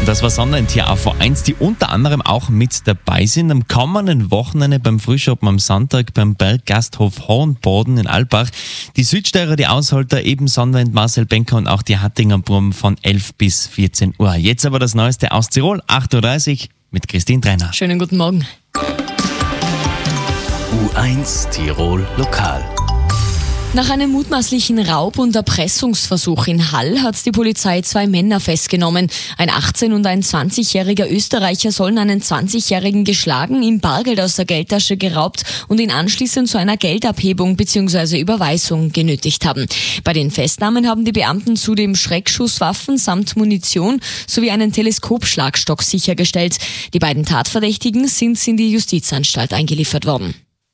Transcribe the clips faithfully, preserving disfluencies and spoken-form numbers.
Das war Sonnenend hier auf V eins, die unter anderem auch mit dabei sind. Am kommenden Wochenende beim Frühschoppen am Sonntag beim Berggasthof Hornboden in Albach. Die Südsteirer, die Ausholter, eben Sonnenend, Marcel Benker und auch die Hattinger Brum von elf bis vierzehn Uhr. Jetzt aber das Neueste aus Tirol, acht Uhr dreißig mit Christine Trainer. Schönen guten Morgen. U eins Tirol Lokal. Nach einem mutmaßlichen Raub- und Erpressungsversuch in Hall hat die Polizei zwei Männer festgenommen. Ein achtzehn- und ein zwanzigjähriger Österreicher sollen einen zwanzigjährigen geschlagen, ihm Bargeld aus der Geldtasche geraubt und ihn anschließend zu einer Geldabhebung bzw. Überweisung genötigt haben. Bei den Festnahmen haben die Beamten zudem Schreckschusswaffen samt Munition sowie einen Teleskopschlagstock sichergestellt. Die beiden Tatverdächtigen sind in die Justizanstalt eingeliefert worden.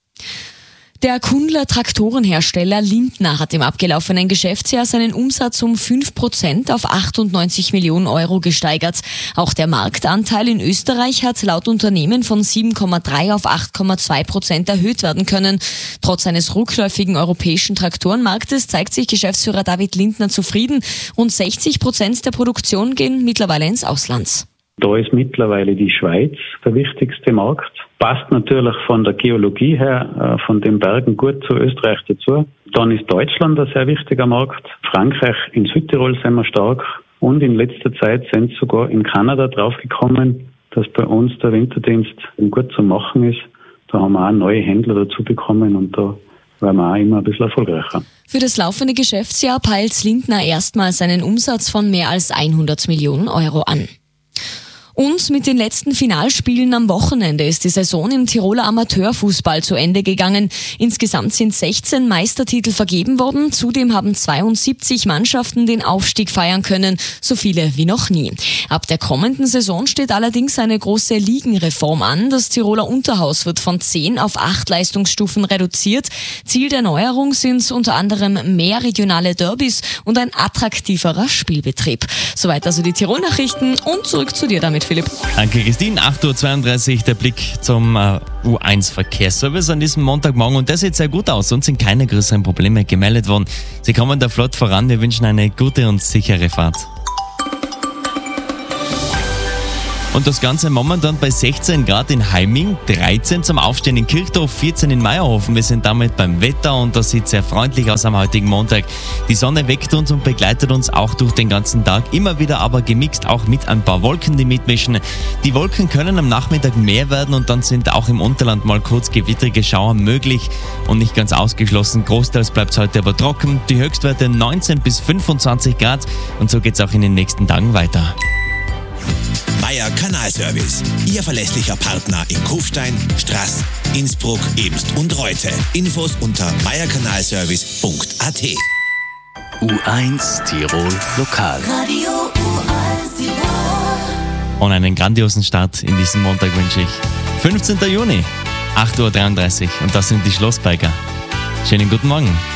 Der Kundler Traktorenhersteller Lindner hat im abgelaufenen Geschäftsjahr seinen Umsatz um fünf Prozent auf achtundneunzig Millionen Euro gesteigert. Auch der Marktanteil in Österreich hat laut Unternehmen von sieben Komma drei auf acht Komma zwei Prozent erhöht werden können. Trotz eines rückläufigen europäischen Traktorenmarktes zeigt sich Geschäftsführer David Lindner zufrieden. Rund sechzig Prozent der Produktion gehen mittlerweile ins Ausland. Da ist mittlerweile die Schweiz der wichtigste Markt. Passt natürlich von der Geologie her, von den Bergen gut zu Österreich dazu. Dann ist Deutschland ein sehr wichtiger Markt. Frankreich, in Südtirol sind wir stark. Und in letzter Zeit sind sogar in Kanada draufgekommen, dass bei uns der Winterdienst gut zu machen ist. Da haben wir auch neue Händler dazu bekommen und da werden wir auch immer ein bisschen erfolgreicher. Für das laufende Geschäftsjahr peilt Lindner erstmals einen Umsatz von mehr als hundert Millionen Euro an. Und mit den letzten Finalspielen am Wochenende ist die Saison im Tiroler Amateurfußball zu Ende gegangen. Insgesamt sind sechzehn Meistertitel vergeben worden. Zudem haben zweiundsiebzig Mannschaften den Aufstieg feiern können, so viele wie noch nie. Ab der kommenden Saison steht allerdings eine große Ligenreform an. Das Tiroler Unterhaus wird von zehn auf acht Leistungsstufen reduziert. Ziel der Neuerung sind unter anderem mehr regionale Derbys und ein attraktiverer Spielbetrieb. Soweit also die Tirol-Nachrichten und zurück zu dir damit, Philipp. Danke, Christine. acht Uhr zweiunddreißig, der Blick zum äh, U eins Verkehrsservice an diesem Montagmorgen. Und der sieht sehr gut aus. Uns sind keine größeren Probleme gemeldet worden. Sie kommen da flott voran. Wir wünschen eine gute und sichere Fahrt. Und das Ganze momentan bei sechzehn Grad in Heiming, dreizehn zum Aufstehen in Kirchdorf, vierzehn in Meierhofen. Wir sind damit beim Wetter und das sieht sehr freundlich aus am heutigen Montag. Die Sonne weckt uns und begleitet uns auch durch den ganzen Tag. Immer wieder aber gemixt auch mit ein paar Wolken, die mitmischen. Die Wolken können am Nachmittag mehr werden und dann sind auch im Unterland mal kurz gewittrige Schauer möglich und nicht ganz ausgeschlossen. Großteils bleibt es heute aber trocken. Die Höchstwerte neunzehn bis fünfundzwanzig Grad und so geht es auch in den nächsten Tagen weiter. Meier Kanalservice, Ihr verlässlicher Partner in Kufstein, Straß, Innsbruck, Ebst und Reute. Infos unter meierkanalservice punkt a t. U eins Tirol Lokal. Radio U eins Tirol. Und einen grandiosen Start in diesem Montag wünsche ich. fünfzehnten Juni, acht Uhr dreiunddreißig und das sind die Schlossbiker. Schönen guten Morgen.